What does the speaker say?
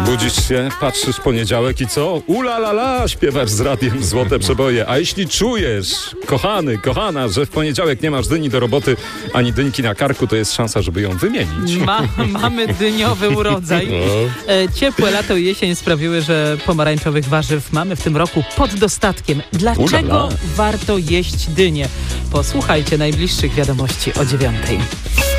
Budzisz się, patrzysz poniedziałek i co? Ula, śpiewasz z radiem Złote Przeboje. A jeśli czujesz, kochany, kochana, że w poniedziałek nie masz dyni do roboty, ani dyńki na karku, to jest szansa, żeby ją wymienić. Mamy dyniowy urodzaj. Ciepłe lato i jesień sprawiły, że pomarańczowych warzyw mamy w tym roku pod dostatkiem. Dlaczego warto jeść dynię? Posłuchajcie najbliższych wiadomości o 9:00.